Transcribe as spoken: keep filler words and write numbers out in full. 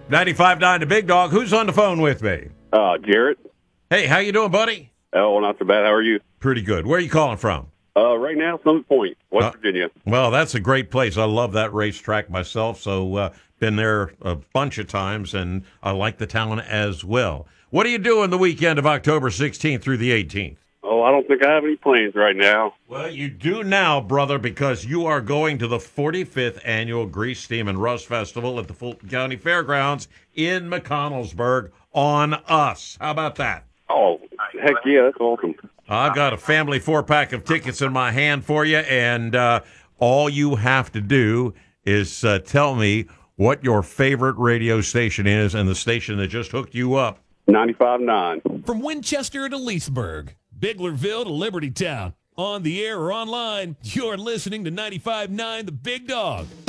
ninety-five point nine The Big Dog. Who's on the phone with me? Uh, Jarrett. Hey, how you doing, buddy? Oh, not so bad. How are you? Pretty good. Where are you calling from? Uh, right now, Summit Point, West Uh, Virginia. Well, that's a great place. I love that racetrack myself, so uh, been there a bunch of times, and I like the town as well. What are you doing the weekend of October sixteenth through the eighteenth? Oh, I don't think I have any plans right now. Well, you do now, brother, because you are going to the forty-fifth Annual Grease, Steam, and Rust Festival at the Fulton County Fairgrounds in McConnellsburg on us. How about that? Oh, heck yeah, that's awesome. I've got a family four-pack of tickets in my hand for you, and uh, all you have to do is uh, tell me what your favorite radio station is and the station that just hooked you up. ninety-five point nine. From Winchester to Leesburg, Biglerville to Liberty Town. On the air or online, you're listening to ninety-five point nine The Big Dog.